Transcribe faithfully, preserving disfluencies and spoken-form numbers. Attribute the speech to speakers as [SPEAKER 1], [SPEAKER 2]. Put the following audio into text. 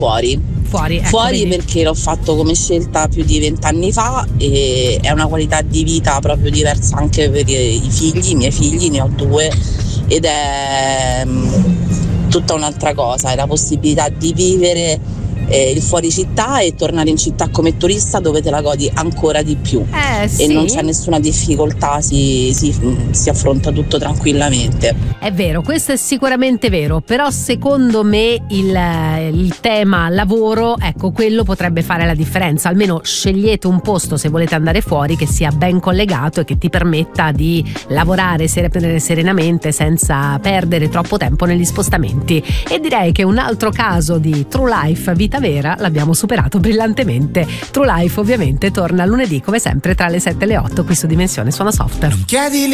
[SPEAKER 1] fuori.
[SPEAKER 2] Fuori, ecco,
[SPEAKER 1] Fuori
[SPEAKER 2] vedi.
[SPEAKER 1] perché l'ho fatto come scelta più di vent'anni fa e è una qualità di vita proprio diversa anche per i figli, i miei figli, ne ho due, ed è mm, tutta un'altra cosa, è la possibilità di vivere eh, il fuori città e tornare in città come turista dove te la godi ancora di più.
[SPEAKER 2] Eh
[SPEAKER 1] E
[SPEAKER 2] sì,
[SPEAKER 1] non c'è nessuna difficoltà, si, si, si affronta tutto tranquillamente.
[SPEAKER 2] è vero, questo è sicuramente vero, però secondo me il, il tema lavoro, ecco, quello potrebbe fare la differenza. Almeno scegliete un posto, se volete andare fuori, che sia ben collegato e che ti permetta di lavorare serenamente senza perdere troppo tempo negli spostamenti. E direi che un altro caso di True Life, vita vera, l'abbiamo superato brillantemente. True Life ovviamente torna lunedì come sempre tra le sette e le otto qui su Dimensione Suona Software.
[SPEAKER 3] Chiedi